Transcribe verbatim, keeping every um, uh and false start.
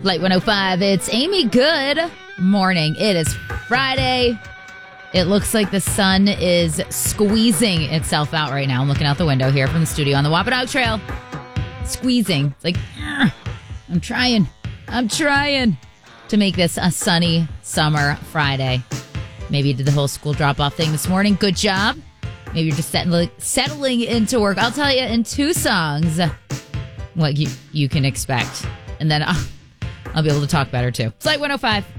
Flight one oh five, it's Amy. Good morning. It is Friday. It looks like the sun is squeezing itself out right now. I'm looking out the window here from the studio on the Wampanoag Trail. Squeezing. It's like, I'm trying. I'm trying to make this a sunny summer Friday. Maybe you did the whole school drop-off thing this morning. Good job. Maybe you're just settling, settling into work. I'll tell you in two songs what you, you can expect. And then I'll, I'll be able to talk better, too. Flight one oh five.